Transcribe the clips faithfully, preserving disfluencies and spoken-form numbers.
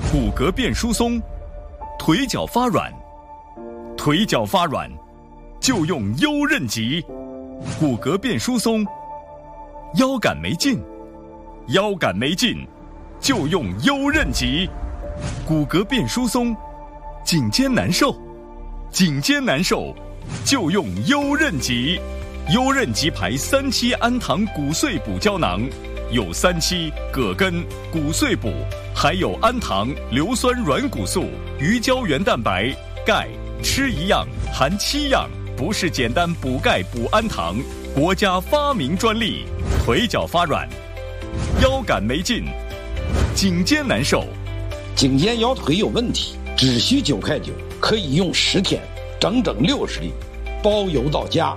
骨骼变疏松，腿脚发软，腿脚发软就用优韧极；骨骼变疏松，腰杆没劲，腰杆没劲就用优韧极；骨骼变疏松，颈肩难受，颈肩难受就用优韧极。优韧极牌三七氨糖骨碎补胶囊，有三七、葛根、骨碎补，还有氨糖、硫酸软骨素、鱼胶原蛋白、钙，吃一样含七样，不是简单补钙补氨糖，国家发明专利。腿脚发软，腰杆没劲，颈肩难受， 颈肩腰腿有问题，只需九块九，可以用十天，整整六十粒，包邮到家。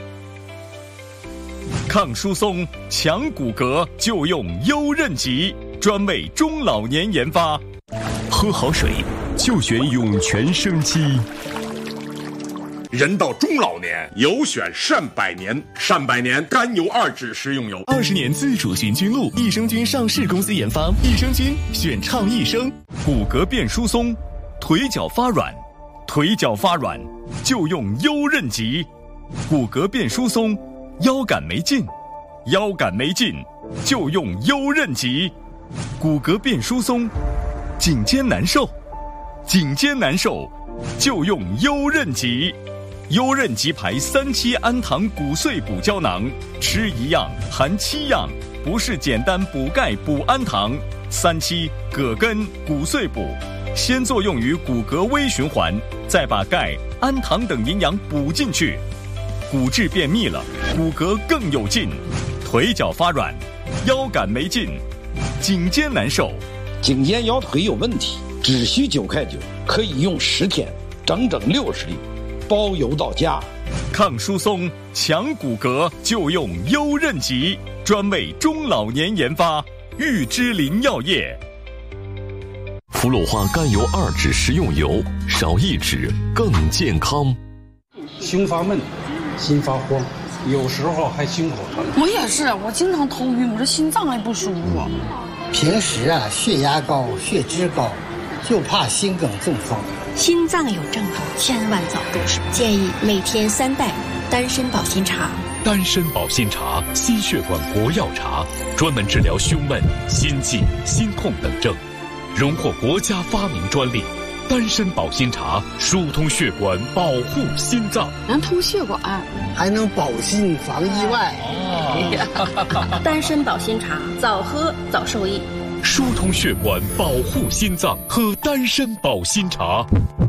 抗疏松、强骨骼就用优韧极，专为中老年研发。 喝好水就选涌泉生机。 人到中老年，有选善百年。善百年甘油二酯食用油， 二十年自主寻菌露，益生菌上市公司研发，益生菌选畅益生。 骨骼变疏松，腿脚发软，腿脚发软就用优韧极；骨骼变疏松，腰杆没劲，腰杆没劲就用优韧极；骨骼变疏松，颈肩难受，颈肩难受就用优韧极。优韧极牌三七氨糖骨碎补胶囊，吃一样含七样，不是简单补钙补氨糖。三七、葛根、骨碎补，先作用于骨骼微循环，再把钙、氨糖等营养补进去。骨质变密了，骨骼更有劲。腿脚发软，腰杆没劲，颈肩难受， 颈肩腰腿有问题，只需九块九，可以用十天，整整六十粒，包邮到家。 抗疏松、强骨骼就用优韧极，专为中老年研发。玉芝林药业。 福鲁化甘油二酯食用油，少一酯更健康。 胸发闷，心发慌，有时候还心口疼。 我也是，我经常头晕，我这心脏也不舒服。 平时啊，血压高，血脂高，就怕心梗中风。 心脏有症状，千万早重视。建议每天三袋丹参保心茶。 丹参保心茶，心血管活药茶，专门治疗胸闷、心悸、心痛等症，荣获国家发明专利。丹参保心茶疏通血管，保护心脏， 能通血管， 还能保心防意外。 哦、丹参保心茶，早喝早受益。 疏通血管，保护心脏，喝丹参保心茶。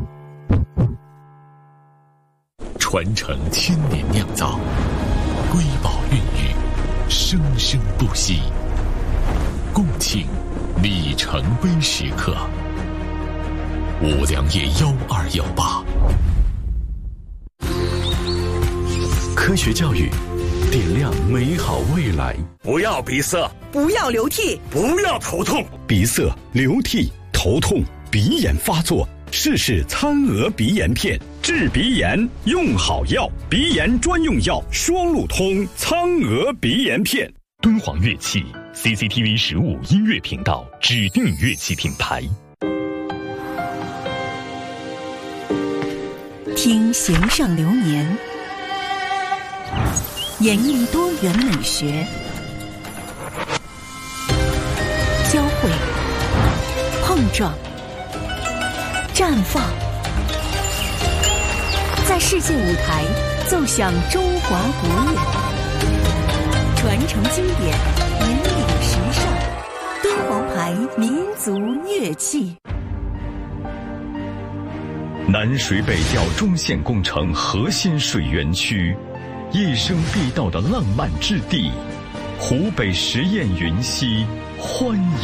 传承千年酿造，瑰宝孕育，生生不息。共庆里程碑时刻。五粮液幺二幺八，科学教育，点亮美好未来。 不要鼻塞， 不要流涕， 不要头痛。 鼻塞、流涕、头痛、鼻炎发作，试试餐鹅鼻炎片，治鼻炎用好药，鼻炎专用药双路通苍鹅鼻炎片。 敦煌乐器 C C T V 十五音乐频道指定乐器品牌。 听弦上流年，演绎多元美学，交汇、碰撞、绽放，在世界舞台奏响中华国乐，传承经典，引领时尚，敦煌牌民族乐器。 南水北调中线工程核心水源区，一生必到的浪漫之地，湖北十堰云溪欢迎。